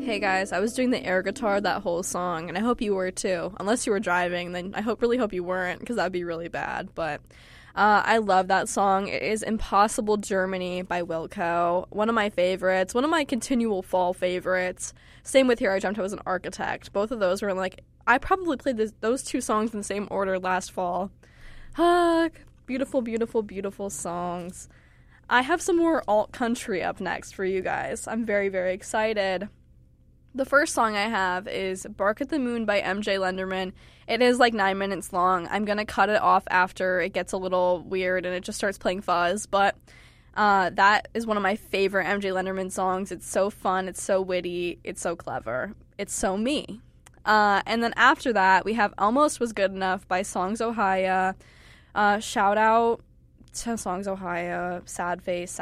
Hey guys, I was doing the air guitar that whole song, and I hope you were too. Unless you were driving, then I really hope you weren't, because that'd be really bad. But I love that song. It is Impossible Germany by Wilco. One of my favorites, one of my continual fall favorites. Same with Here I Dreamt I Was an Architect. Both of those were I probably played those two songs in the same order last fall. Beautiful, beautiful, beautiful songs. I have some more alt country up next for you guys. I'm very, very excited. The first song I have is Bark at the Moon by MJ Lenderman. It is 9 minutes long. I'm going to cut it off after it gets a little weird and it just starts playing fuzz, but that is one of my favorite MJ Lenderman songs. It's so fun, it's so witty, it's so clever, it's so me. And then after that, we have Almost Was Good Enough by Songs Ohia. Shout out to Songs Ohia, Sad Face.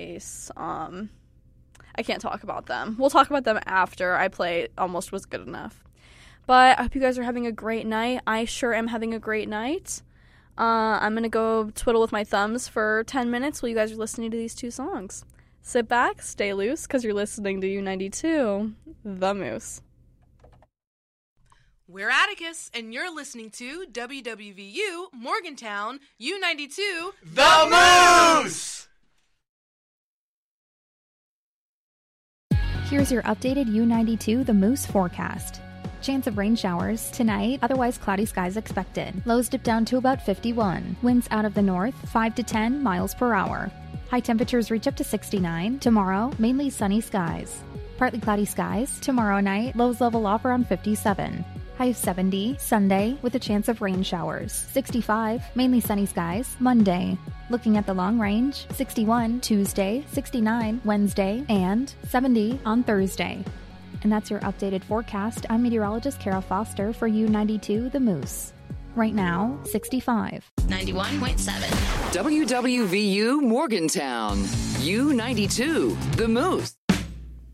I can't talk about them. We'll talk about them after I play Almost Was Good Enough. But I hope you guys are having a great night. I sure am having a great night. I'm going to go twiddle with my thumbs for 10 minutes while you guys are listening to these two songs. Sit back, stay loose, because you're listening to U92, The Moose. We're Atticus, and you're listening to WWVU Morgantown U92, The Moose! Here's your updated U92 The Moose forecast. Chance of rain showers tonight, otherwise cloudy skies expected. Lows dip down to about 51. Winds out of the north, 5 to 10 miles per hour. High temperatures reach up to 69. Tomorrow, mainly sunny skies. Partly cloudy skies. Tomorrow night, lows level off around 57. High of 70, Sunday, with a chance of rain showers. 65, mainly sunny skies, Monday. Looking at the long range, 61 Tuesday, 69 Wednesday, and 70 on Thursday. And that's your updated forecast. I'm meteorologist Kara Foster for U92 The Moose. Right now, 65. 91.7. WWVU Morgantown. U92 The Moose.